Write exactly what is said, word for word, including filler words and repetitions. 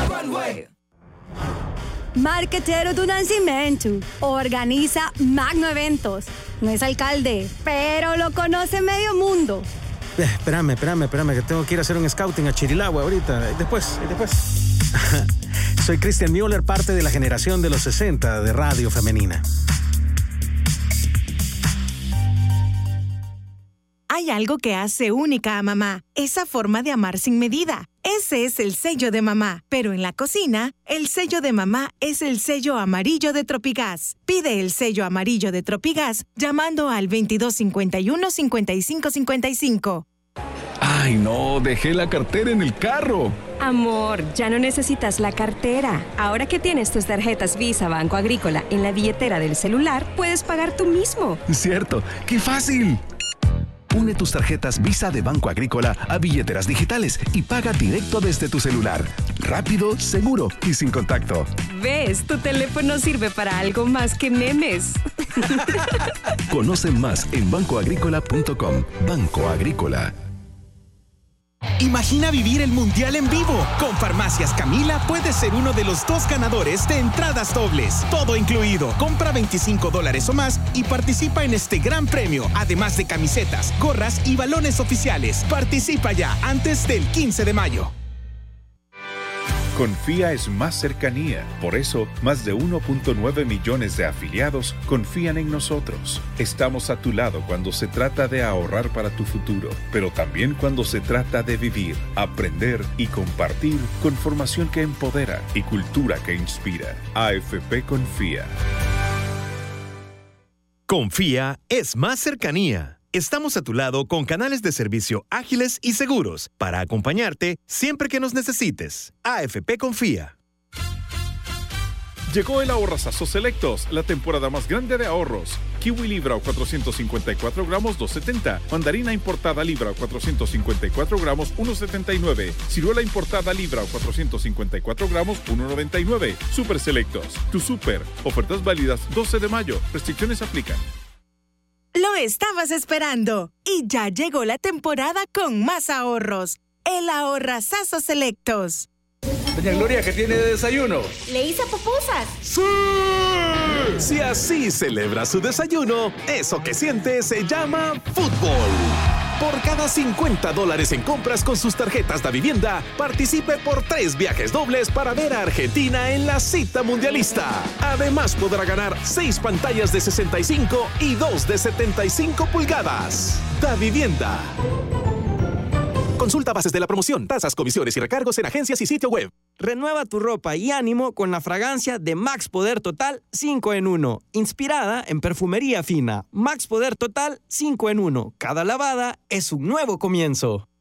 Marquetero do Nascimento organiza Magno Eventos. No es alcalde, pero lo conoce medio mundo. Eh, espérame, espérame, espérame, que tengo que ir a hacer un scouting a Chirilagua ahorita. Después, después. Soy Christian Müller, parte de la generación de los sesenta de Radio Femenina. Hay algo que hace única a mamá, esa forma de amar sin medida. Ese es el sello de mamá. Pero en la cocina, el sello de mamá es el sello amarillo de Tropigas. Pide el sello amarillo de Tropigas llamando al veintidós cincuenta y uno, cincuenta y cinco cincuenta y cinco. ¡Ay, no! Dejé la cartera en el carro. Amor, ya no necesitas la cartera. Ahora que tienes tus tarjetas Visa Banco Agrícola en la billetera del celular, puedes pagar tú mismo. Cierto, ¡qué fácil! Une tus tarjetas Visa de Banco Agrícola a billeteras digitales y paga directo desde tu celular. Rápido, seguro y sin contacto. ¿Ves? Tu teléfono sirve para algo más que memes. Conoce más en banco agrícola punto com. Banco Agrícola. Imagina vivir el Mundial en vivo. Con Farmacias Camila puedes ser uno de los dos ganadores de entradas dobles. Todo incluido. Compra veinticinco dólares o más y participa en este gran premio. Además de camisetas, gorras y balones oficiales. Participa ya antes del quince de mayo. Confía es más cercanía. Por eso, más de uno punto nueve millones de afiliados confían en nosotros. Estamos a tu lado cuando se trata de ahorrar para tu futuro, pero también cuando se trata de vivir, aprender y compartir con formación que empodera y cultura que inspira. A F P Confía. Confía es más cercanía. Estamos a tu lado con canales de servicio ágiles y seguros para acompañarte siempre que nos necesites. A F P Confía. Llegó el Ahorrazazo Selectos, la temporada más grande de ahorros. Kiwi libra o cuatrocientos cincuenta y cuatro gramos, dos setenta. Mandarina importada libra o cuatrocientos cincuenta y cuatro gramos, uno setenta y nueve. Ciruela importada libra o cuatrocientos cincuenta y cuatro gramos, uno noventa y nueve. Super Selectos, tu super. Ofertas válidas doce de mayo. Restricciones aplican. Lo estabas esperando y ya llegó la temporada con más ahorros. El Ahorrazazo Selectos. Doña Gloria, ¿qué tiene de desayuno? Le hice pupusas. ¡Sí! Si así celebra su desayuno, eso que siente se llama fútbol. Por cada cincuenta dólares en compras con sus tarjetas de vivienda, participe por tres viajes dobles para ver a Argentina en la cita mundialista. Además, podrá ganar seis pantallas de sesenta y cinco y dos de setenta y cinco pulgadas. Da Vivienda. Consulta bases de la promoción, tasas, comisiones y recargos en agencias y sitio web. Renueva tu ropa y ánimo con la fragancia de Max Poder Total cinco en uno. Inspirada en perfumería fina. Max Poder Total cinco en uno. Cada lavada es un nuevo comienzo.